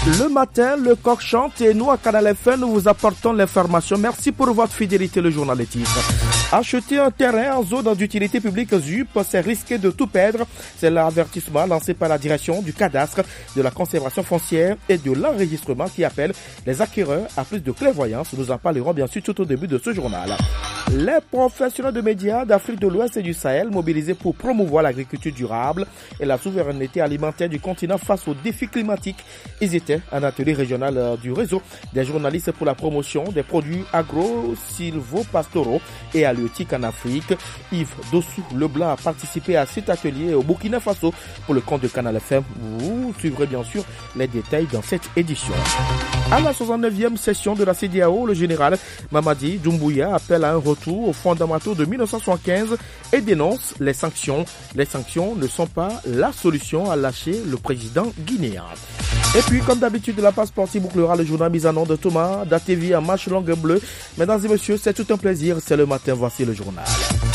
Le matin, le coq chante et nous, à Canal FM, nous vous apportons l'information. Merci pour votre fidélité, le journal des titres. Acheter un terrain en zone d'utilité publique ZUP, c'est risquer de tout perdre. C'est l'avertissement lancé par la direction du cadastre, de la conservation foncière et de l'enregistrement qui appelle les acquéreurs à plus de clairvoyance. Nous en parlerons bien sûr tout au début de ce journal. Les professionnels de médias d'Afrique de l'Ouest et du Sahel mobilisés pour promouvoir l'agriculture durable et la souveraineté alimentaire du continent face aux défis climatiques. Ils étaient un atelier régional du réseau des journalistes pour la promotion des produits agro-sylvo-pastoraux et halieutiques en Afrique. Yves Dossou-Leblanc a participé à cet atelier au Burkina Faso pour le compte de Canal FM. Vous suivrez bien sûr les détails dans cette édition. À la 69e session de la CEDEAO, le général Mamadi Doumbouya appelle à un retour aux fondamentaux de 1975 et dénonce les sanctions. Les sanctions ne sont pas la solution, a lâché le président guinéen. Et puis, comme d'habitude, la passe sportive bouclera le journal mis en nom de Thomas Datevi en match longue bleue. Mesdames et messieurs, c'est tout un plaisir. C'est le matin. Voici le journal.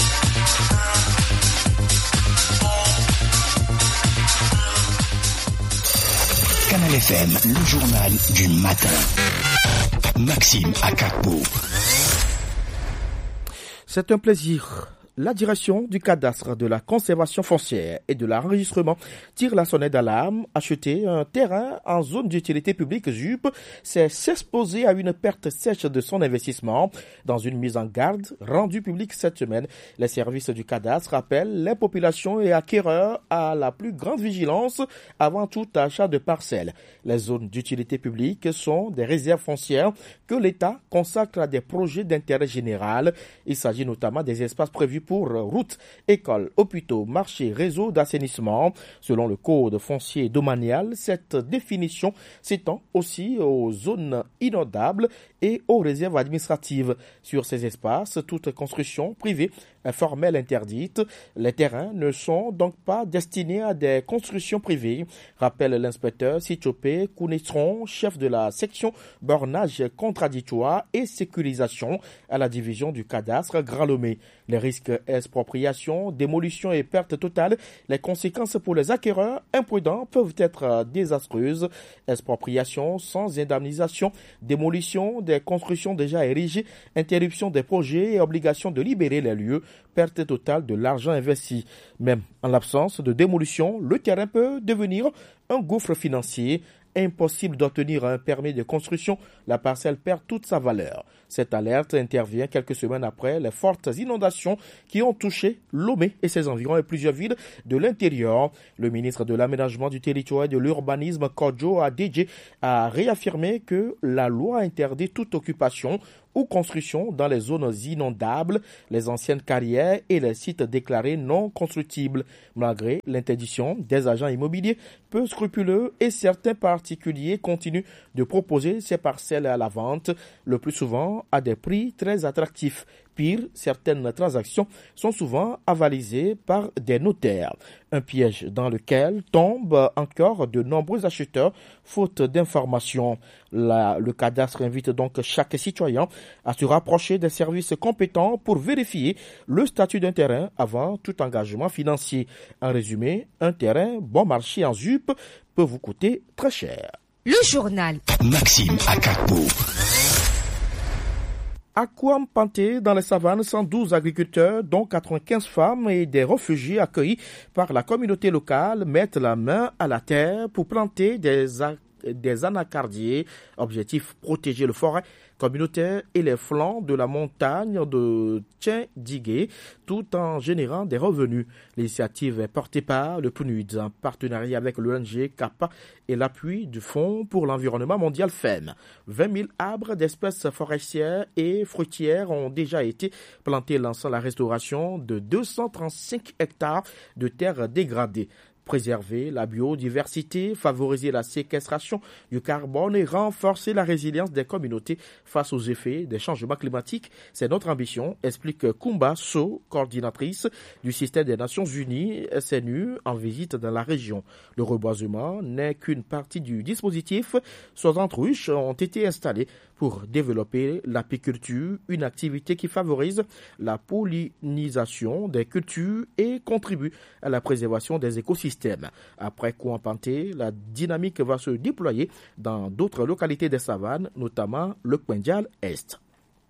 Canal FM, le journal du matin. Maxime Akakbo. C'est un plaisir. La direction du cadastre de la conservation foncière et de l'enregistrement tire la sonnette d'alarme. Acheter un terrain en zone d'utilité publique ZUP, c'est s'exposer à une perte sèche de son investissement. Dans une mise en garde rendue publique cette semaine, les services du cadastre rappellent les populations et acquéreurs à la plus grande vigilance avant tout achat de parcelles. Les zones d'utilité publique sont des réserves foncières que l'État consacre à des projets d'intérêt général. Il s'agit notamment des espaces prévus pour routes, écoles, hôpitaux, marchés, réseaux d'assainissement. Selon le code foncier domanial, cette définition s'étend aussi aux zones inondables et aux réserves administratives. Sur ces espaces, toute construction privée est formelle interdite. Les terrains ne sont donc pas destinés à des constructions privées, rappelle l'inspecteur Sichopé Kounetron, chef de la section bornage contradictoire et sécurisation à la division du cadastre Grand Lomé. Les risques expropriation, démolition et perte totale, les conséquences pour les acquéreurs imprudents peuvent être désastreuses. Expropriation sans indemnisation, démolition des constructions déjà érigées, interruption des projets et obligation de libérer les lieux, perte totale de l'argent investi. Même en l'absence de démolition, le terrain peut devenir un gouffre financier. Impossible d'obtenir un permis de construction, la parcelle perd toute sa valeur. Cette alerte intervient quelques semaines après les fortes inondations qui ont touché Lomé et ses environs et plusieurs villes de l'intérieur. Le ministre de l'Aménagement du Territoire et de l'Urbanisme, Kodjo Adedje, a réaffirmé que la loi interdit toute occupation ou construction dans les zones inondables, les anciennes carrières et les sites déclarés non constructibles. Malgré l'interdiction, des agents immobiliers peu scrupuleux et certains particuliers continuent de proposer ces parcelles à la vente, le plus souvent à des prix très attractifs. Pire, certaines transactions sont souvent avalisées par des notaires. Un piège dans lequel tombent encore de nombreux acheteurs faute d'informations. Le cadastre invite donc chaque citoyen à se rapprocher des services compétents pour vérifier le statut d'un terrain avant tout engagement financier. En résumé, un terrain bon marché en ZUP peut vous coûter très cher. Le journal Maxime Akakbo. À Kouampanté, dans les savanes, 112 agriculteurs, dont 95 femmes et des réfugiés accueillis par la communauté locale, mettent la main à la terre pour planter des anacardiers. Objectif, protéger le forêt communautaire et les flancs de la montagne de Tchendigué, tout en générant des revenus. L'initiative est portée par le PNUD en partenariat avec l'ONG CAPA et l'appui du Fonds pour l'environnement mondial FEM. 20 000 arbres d'espèces forestières et fruitières ont déjà été plantés, lançant la restauration de 235 hectares de terres dégradées. Préserver la biodiversité, favoriser la séquestration du carbone et renforcer la résilience des communautés face aux effets des changements climatiques. C'est notre ambition, explique Kumba So, coordinatrice du système des Nations Unies, SNU, en visite dans la région. Le reboisement n'est qu'une partie du dispositif. 60 ruches ont été installées pour développer l'apiculture, une activité qui favorise la pollinisation des cultures et contribue à la préservation des écosystèmes. système. Après Kouampanté, la dynamique va se déployer dans d'autres localités des savanes, notamment le Kwendial Est.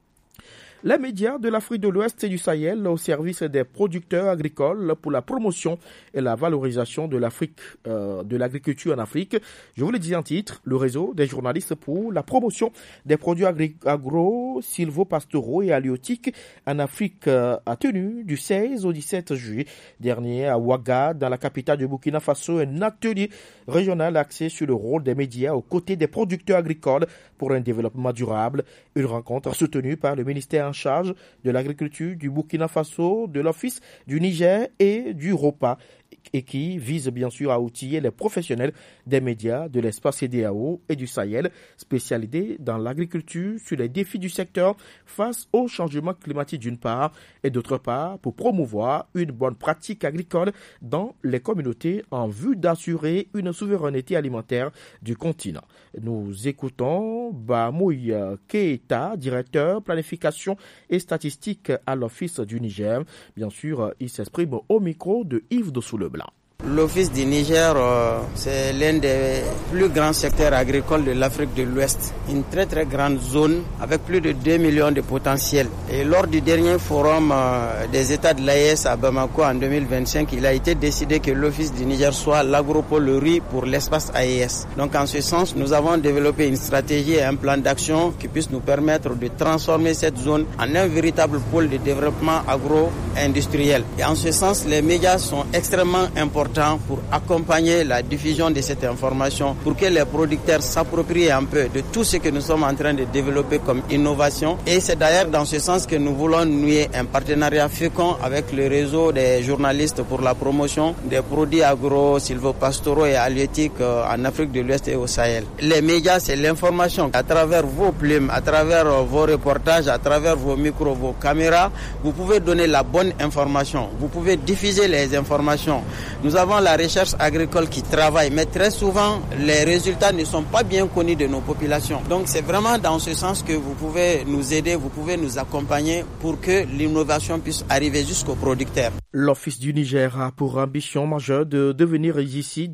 Les médias de l'Afrique de l'Ouest et du Sahel au service des producteurs agricoles pour la promotion et la valorisation de l'Afrique, de l'agriculture en Afrique. Je vous le dis en titre, le réseau des journalistes pour la promotion des produits agro, sylvopastoraux et halieutiques en Afrique a tenu du 16 au 17 juillet dernier à Ouaga, dans la capitale du Burkina Faso, un atelier régional axé sur le rôle des médias aux côtés des producteurs agricoles pour un développement durable. Une rencontre soutenue par le ministère en charge de l'agriculture du Burkina Faso, de l'Office du Niger et du ROPA, et qui vise bien sûr à outiller les professionnels des médias de l'espace CEDEAO et du Sahel, spécialisés dans l'agriculture sur les défis du secteur face au changement climatique d'une part, et d'autre part pour promouvoir une bonne pratique agricole dans les communautés en vue d'assurer une souveraineté alimentaire du continent. Nous écoutons Bamouy Keita, directeur planification et statistique à l'Office du Niger. Bien sûr, il s'exprime au micro de Yves Dossou-Leblanc. L'Office du Niger, c'est l'un des plus grands secteurs agricoles de l'Afrique de l'Ouest. Une très très grande zone avec plus de 2 millions de potentiels. Et lors du dernier forum des États de l'AES à Bamako en 2025, il a été décidé que l'Office du Niger soit l'agropôle riz pour l'espace AES. Donc en ce sens, nous avons développé une stratégie et un plan d'action qui puisse nous permettre de transformer cette zone en un véritable pôle de développement agro-industriel. Et en ce sens, les médias sont extrêmement importants pour accompagner la diffusion de cette information, pour que les producteurs s'approprient un peu de tout ce que nous sommes en train de développer comme innovation. Et c'est d'ailleurs dans ce sens que nous voulons nouer un partenariat fécond avec le réseau des journalistes pour la promotion des produits agro, sylvopastoraux et halieutiques en Afrique de l'Ouest et au Sahel. Les médias, c'est l'information. À travers vos plumes, à travers vos reportages, à travers vos micros, vos caméras, vous pouvez donner la bonne information. Vous pouvez diffuser les informations. Nous avons la recherche agricole qui travaille, mais très souvent, les résultats ne sont pas bien connus de nos populations. Donc, c'est vraiment dans ce sens que vous pouvez nous aider, vous pouvez nous accompagner pour que l'innovation puisse arriver jusqu'aux producteurs. L'Office du Niger a pour ambition majeure de devenir d'ici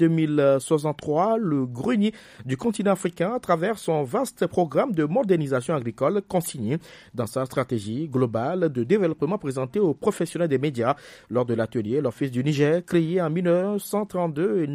2063 le grenier du continent africain à travers son vaste programme de modernisation agricole consigné dans sa stratégie globale de développement présentée aux professionnels des médias lors de l'atelier. L'Office du Niger, créé en 1932 et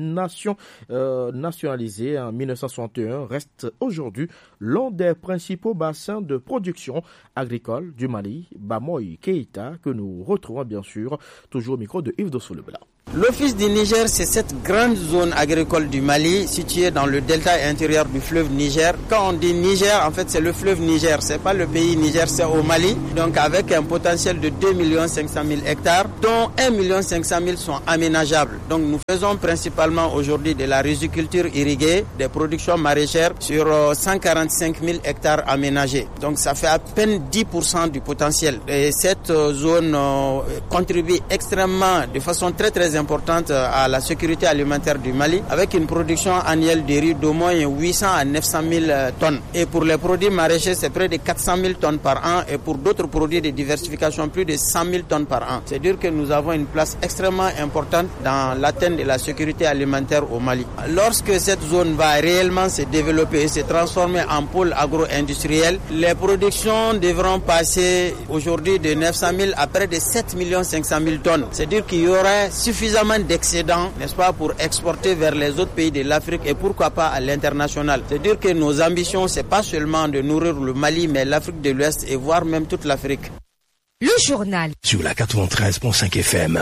nationalisé en 1961, reste aujourd'hui l'un des principaux bassins de production agricole du Mali. Bamouy Keita, que nous retrouvons bien sûr toujours au micro de Yves Dossou-Leblanc. L'Office du Niger, c'est cette grande zone agricole du Mali située dans le delta intérieur du fleuve Niger. Quand on dit Niger, en fait, c'est le fleuve Niger. C'est pas le pays Niger, c'est au Mali. Donc, avec un potentiel de 2 500 000 hectares, dont 1 500 000 sont aménageables. Donc, nous faisons principalement aujourd'hui de la riziculture irriguée, des productions maraîchères sur 145 000 hectares aménagés. Donc, ça fait à peine 10% du potentiel. Et cette zone contribue extrêmement, de façon très très importante à la sécurité alimentaire du Mali, avec une production annuelle de riz d'au moins 800 à 900 000 tonnes. Et pour les produits maraîchers, c'est près de 400 000 tonnes par an, et pour d'autres produits de diversification, plus de 100 000 tonnes par an. C'est-à-dire que nous avons une place extrêmement importante dans l'atteinte de la sécurité alimentaire au Mali. Lorsque cette zone va réellement se développer et se transformer en pôle agro-industriel, les productions devront passer aujourd'hui de 900 000 à près de 7 500 000 tonnes. C'est-à-dire qu'il y aurait suffisamment d'excédents, n'est-ce pas, pour exporter vers les autres pays de l'Afrique et pourquoi pas à l'international. C'est-à-dire que nos ambitions, c'est pas seulement de nourrir le Mali, mais l'Afrique de l'Ouest et voire même toute l'Afrique. Le journal. Sur la 93.5 FM.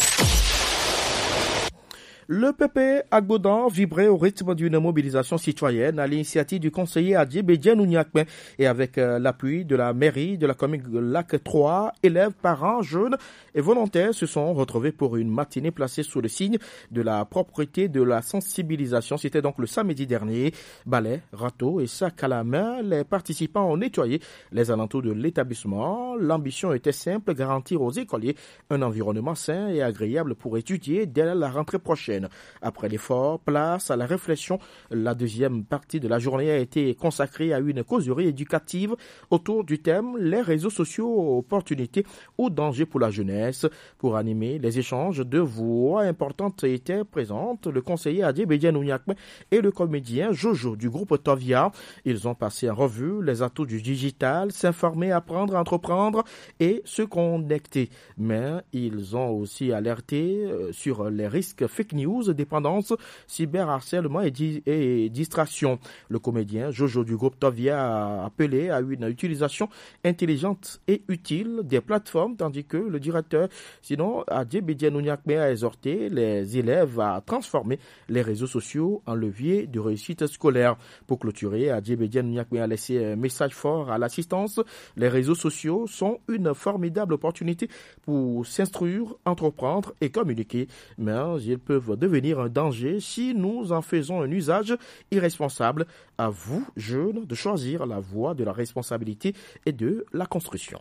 Le PP Agbodan vibrait au rythme d'une mobilisation citoyenne à l'initiative du conseiller Adjé Bédian-Ouniakmen et avec l'appui de la mairie de la commune Lac 3, élèves, parents, jeunes et volontaires se sont retrouvés pour une matinée placée sous le signe de la propreté de la sensibilisation. C'était donc le samedi dernier. Balais, râteaux et sacs à la main, les participants ont nettoyé les alentours de l'établissement. L'ambition était simple, garantir aux écoliers un environnement sain et agréable pour étudier dès la rentrée prochaine. prochaine. Après l'effort, place à la réflexion. La deuxième partie de la journée a été consacrée à une causerie éducative autour du thème « Les réseaux sociaux, opportunités ou dangers pour la jeunesse ». Pour animer les échanges, deux voix importantes étaient présentes, le conseiller Adjé Bédianouniakme et le comédien Jojo du groupe Tovia. Ils ont passé en revue les atouts du digital, s'informer, apprendre, entreprendre et se connecter. Mais ils ont aussi alerté sur les risques fake news, dépendance, cyberharcèlement et distraction. Le comédien Jojo du groupe Tovia a appelé à une utilisation intelligente et utile des plateformes, tandis que le directeur, sinon Adjé Bédianouniakme, a exhorté les élèves à transformer les réseaux sociaux en levier de réussite scolaire. Pour clôturer, Adjé Bédianouniakme a laissé un message fort à l'assistance. Les réseaux sociaux sont une formidable opportunité pour s'instruire, entreprendre et communiquer, mais ils peuvent devenir un danger si nous en faisons un usage irresponsable. À vous, jeunes, de choisir la voie de la responsabilité et de la construction.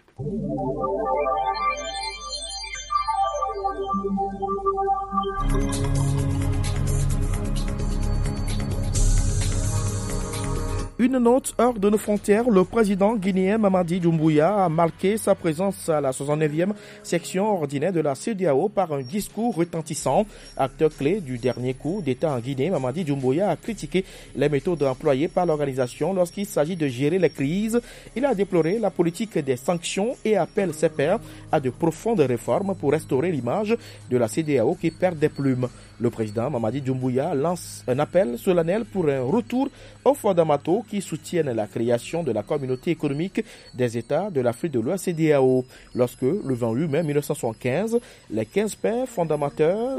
Une note hors de nos frontières, le président guinéen Mamadi Doumbouya a marqué sa présence à la 69e section ordinaire de la CEDEAO par un discours retentissant. Acteur clé du dernier coup d'État en Guinée, Mamadi Doumbouya a critiqué les méthodes employées par l'organisation lorsqu'il s'agit de gérer les crises. Il a déploré la politique des sanctions et appelle ses pairs à de profondes réformes pour restaurer l'image de la CEDEAO qui perd des plumes. Le président Mamadi Doumbouya lance un appel solennel pour un retour aux fondamentaux qui soutiennent la création de la communauté économique des États de l'Afrique de l'Ouest CEDEAO. Lorsque, le 28 mai 1975, les 15 pères fondateurs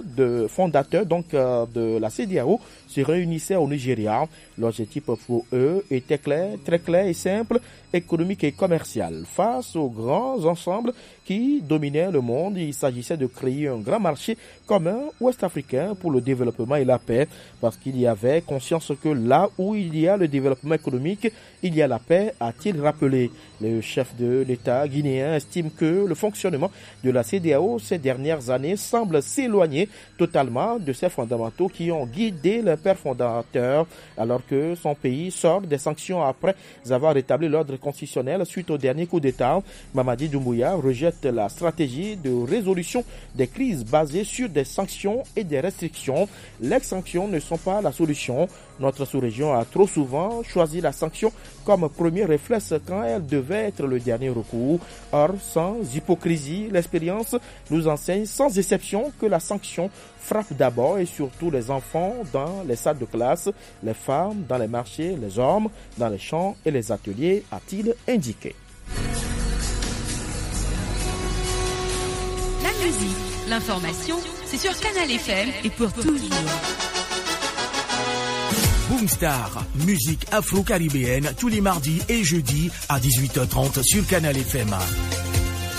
de la CEDEAO se réunissaient au Nigeria, l'objectif pour eux était clair, très clair et simple, économique et commercial. Face aux grands ensembles qui dominaient le monde, il s'agissait de créer un grand marché commun ouest-africain pour le développement et la paix, parce qu'il y avait conscience que là où il y a le développement économique, il y a la paix, a-t-il rappelé. Le chef de l'État guinéen estime que le fonctionnement de la CEDEAO ces dernières années semble s'éloigner totalement de ces fondamentaux qui ont guidé le père fondateur, alors que son pays sort des sanctions après avoir rétabli l'ordre constitutionnel suite au dernier coup d'État. Mamadi Doumbouya rejette la stratégie de résolution des crises basée sur des sanctions et des restrictions. Les sanctions ne sont pas la solution. Notre sous-région a trop souvent choisi la sanction comme premier réflexe quand elle devait être le dernier recours. Or, sans hypocrisie, l'expérience nous enseigne sans exception que la sanction frappe d'abord et surtout les enfants dans les salles de classe, les femmes dans les marchés, les hommes dans les champs et les ateliers, a-t-il indiqué. La musique, l'information, c'est sur Canal FM et pour toujours. Boomstar, musique afro-caribéenne tous les mardis et jeudis à 18h30 sur Canal FM.